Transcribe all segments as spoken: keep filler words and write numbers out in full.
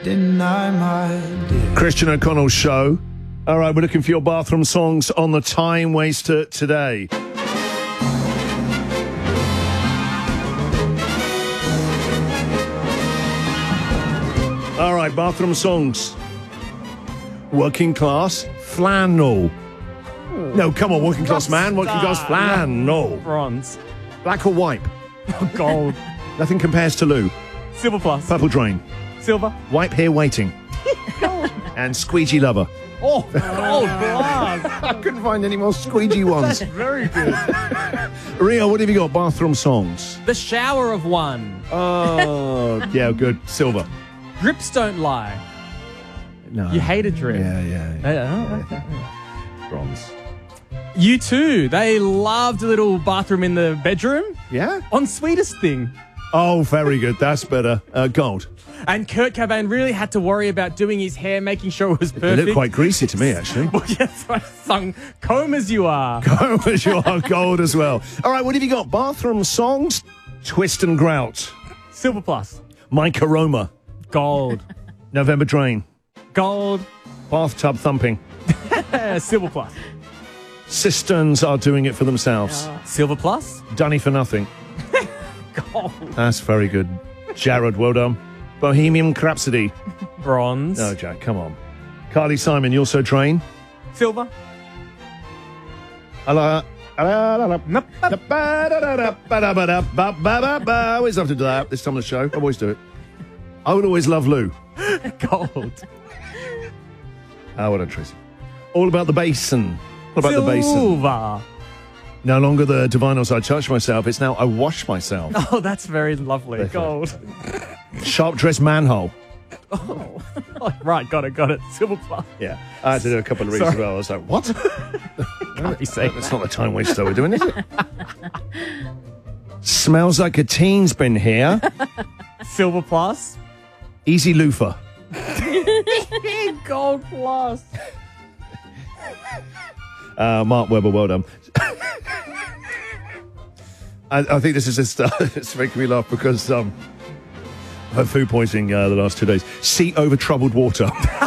Deny my dear. Christian O'Connell Show. All right, we're looking for your bathroom songs on the Time Waster today. All right, bathroom songs. Working class flannel. No, come on, working class man, working class flannel. Bronze. Black or white? Gold. Nothing compares to Lou. Silver plus. Purple drain. Silver. Wipe here waiting. And squeegee lover. Oh, gold plus. I couldn't find any more squeegee ones. Very good. Rio, what have you got? Bathroom songs. The shower of one. Oh, yeah, good. Silver. Drips don't lie. No. You hate a drip. Yeah, yeah. yeah. Yeah, okay. Bronze. You too. They loved a little bathroom in the bedroom. Yeah? On Sweetest Thing. Oh, very good. That's better. Uh, gold. And Kurt Cobain really had to worry about doing his hair, making sure it was They perfect. look quite greasy to me, actually. Well, yes, I sung Comb As You Are. Oh, you are gold as well. All right, what have you got? Bathroom songs. Twist and Grout. Silver plus. Mike Aroma. Gold. November Drain. Gold. Bathtub Thumping. Uh, silver plus. Cisterns are doing it for themselves. Silver plus. Dunny for nothing. Gold. That's very good. Jared, well done. Bohemian Rhapsody. Bronze. No, Jack, come on. Carly Simon, You're So Train. Silver. Hello. Nope. I always love to do that this time of the show. I always do it. I would always love Lou. Gold. Oh, what a Tracy. All about the basin. What about the basin? Silver. No longer the divinos I touch myself. It's now I wash myself. Oh, that's very lovely. Gold. Sharp dressed manhole. Oh. Right, got it, got it. Silver plus. Yeah. I had to do a couple of reads as well. I was like, what? Can't be saying That's not the time waster we're doing, is it? Smells like a teen's been here. Silver plus. Easy loofah. Gold plus. Uh, Mark Webber, well done. I, I think this is just uh, it's making me laugh because um, I've had food poisoning uh, the last two days. Seat over troubled water.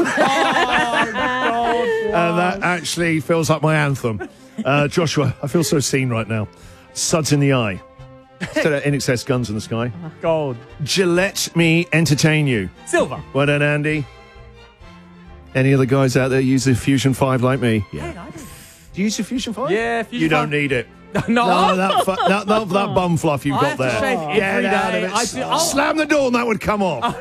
And that actually feels like my anthem. Uh, Joshua, I feel so seen right now. Suds in the eye. Instead of In Excess Guns in the Sky. Gold. Gillette Me Entertain You. Silver. Well done, Andy. Any other guys out there use the Fusion five like me? Yeah. Hey, I do. Do you use the Fusion five? Yeah, Fusion You don't five. need it. No. No, that, fu- that, that, that bum fluff you've I got have to there. shave every Get out day. of it. I do- I'll- Slam the door and that would come off.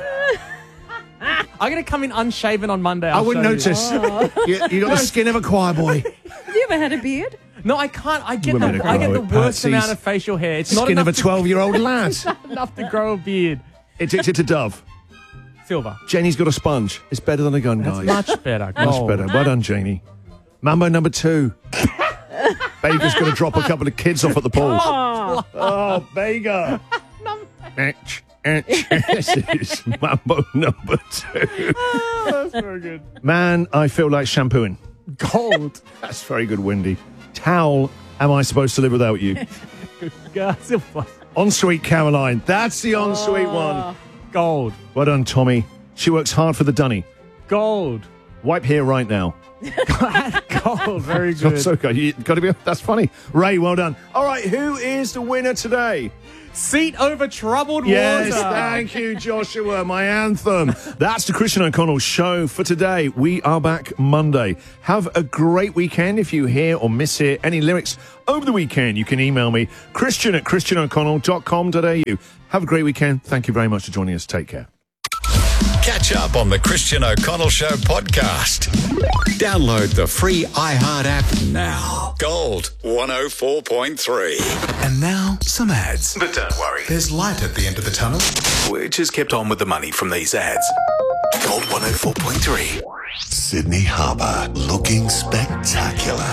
I'm going to come in unshaven on Monday. I I'll wouldn't show notice. You, you got the skin of a choir boy. Have you ever had a beard? You. No, I can't. I get Women the, are I get the gross. worst Patsies. amount of facial hair. It's not Skin of enough a twelve-year-old lad. to, enough to grow a beard. Addicted to Dove. Silver. Jenny's got a sponge. It's better than a gun, That's guys. much better. Much Gold. better. Well done, Janie. Mambo number two. Bega's going to drop a couple of kids off at the pool. Oh, Oh, Bega. Etch, etch. This is Mambo number two. Oh, that's very good. Man, I feel like shampooing. Gold. That's very good, Wendy. Towel, am I supposed to live without you? Uh, silver. Ensuite Caroline. That's the ensuite one. Gold. Well done, Tommy. She works hard for the dunny. Gold. Wipe here right now. Gold. Very good. That's okay. You got to be. That's funny. Ray, well done. All right, who is the winner today? Seat over troubled Yes, water. thank you, Joshua. My anthem. That's the Christian O'Connell Show for today. We are back Monday. Have a great weekend. If you hear or miss hear any lyrics over the weekend, you can email me, Christian at christian o'connell dot com dot a u. Have a great weekend. Thank you very much for joining us. Take care. Catch up on the Christian O'Connell Show podcast. Download the free iHeart app now. Gold one oh four point three. And now, some ads. But don't worry, There's light at the end of the tunnel. we just kept on with the money from these ads. Gold one oh four point three. Sydney Harbour, looking spectacular.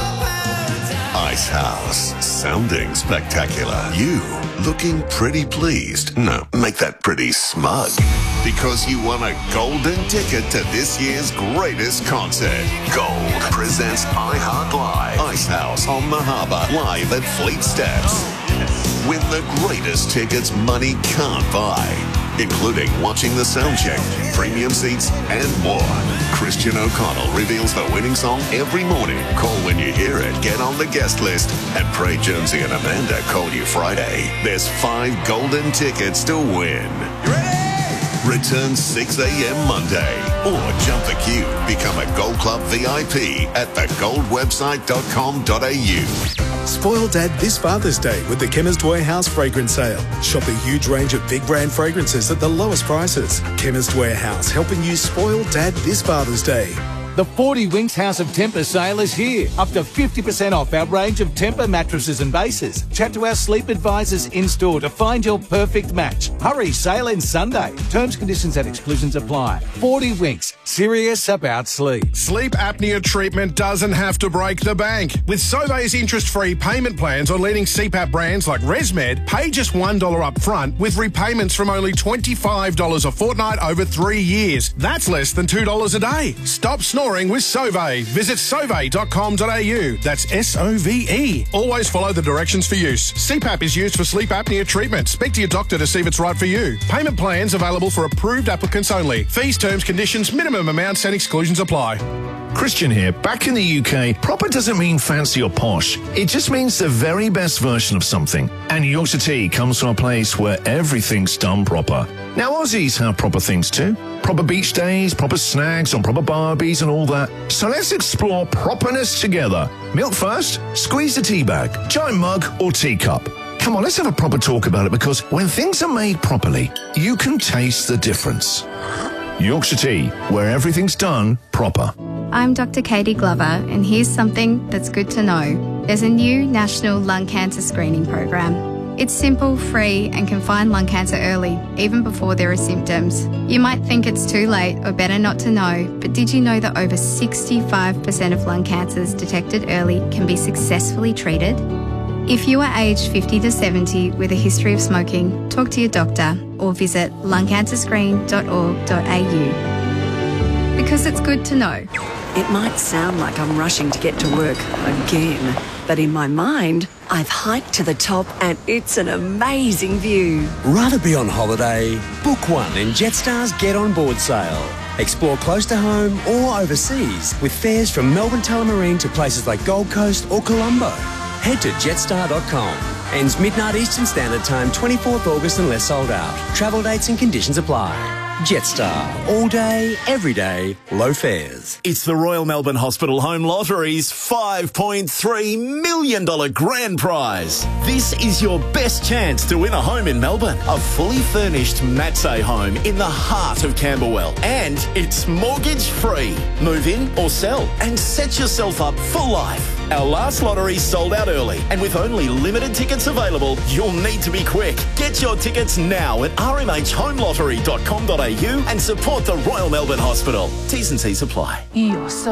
Ice House, sounding spectacular. You, looking pretty pleased. No, make that pretty smug. Because you won a golden ticket to this year's greatest concert. Gold presents iHeart Live. Ice House on the Harbour, live at Fleet Steps. Win the greatest tickets money can't buy. including watching the sound check, premium seats, and more. Christian O'Connell reveals the winning song every morning. Call when you hear it, get on the guest list, and pray Jonesy and Amanda call you Friday. There's five golden tickets to win. You ready? Return six a.m. Monday. Or jump the queue. Become a Gold Club V I P at the gold website dot com dot a u. Spoil Dad this Father's Day with the Chemist Warehouse fragrance sale. Shop a huge range of big brand fragrances at the lowest prices. Chemist Warehouse, helping you spoil Dad this Father's Day. The forty Winks House of Temper sale is here. Up to fifty percent off our range of Temper mattresses and bases. Chat to our sleep advisors in-store to find your perfect match. Hurry, sale ends Sunday. Terms, conditions and exclusions apply. forty Winks, serious about sleep. Sleep apnea treatment doesn't have to break the bank. With Sauvé's interest-free payment plans on leading C PAP brands like ResMed, pay just one dollar up front with repayments from only twenty-five dollars a fortnight over three years. That's less than two dollars a day. Stop snoring with Sauvé. Visit sauve dot com dot a u. That's S O V E. Always follow the directions for use. C PAP is used for sleep apnea treatment. Speak to your doctor to see if it's right for you. Payment plans available for approved applicants only. Fees, terms, conditions, minimum amounts and exclusions apply. Christian here. Back in the U K, proper doesn't mean fancy or posh. It just means the very best version of something. And Yorkshire Tea comes from a place where everything's done proper. Now, Aussies have proper things too. Proper beach days, proper snags on proper barbies and all that. So let's explore properness together. Milk first, squeeze the tea bag, giant mug or teacup. Come on, let's have a proper talk about it, because when things are made properly, you can taste the difference. Yorkshire Tea, where everything's done proper. I'm Doctor Katie Glover, and here's something that's good to know. There's a new national lung cancer screening program. It's simple, free, and can find lung cancer early, even before there are symptoms. You might think it's too late or better not to know, but did you know that over sixty-five percent of lung cancers detected early can be successfully treated? If you are aged fifty to seventy with a history of smoking, talk to your doctor or visit lung cancer screen dot org dot a u. Because it's good to know. It might sound like I'm rushing to get to work again, but in my mind, I've hiked to the top and it's an amazing view. Rather be on holiday? Book one in Jetstar's Get On Board sale. Explore close to home or overseas with fares from Melbourne Tullamarine to places like Gold Coast or Colombo. Head to jetstar dot com. Ends midnight Eastern Standard Time, twenty-fourth August unless sold out. Travel dates and conditions apply. Jetstar. All day, every day, low fares. It's the Royal Melbourne Hospital Home Lottery's five point three million dollars grand prize. This is your best chance to win a home in Melbourne. A fully furnished Matsay home in the heart of Camberwell. And it's mortgage free. Move in or sell and set yourself up for life. Our last lottery sold out early, and with only limited tickets available, you'll need to be quick. Get your tickets now at r m h home lottery dot com dot a u and support the Royal Melbourne Hospital. T's and C's apply. You're so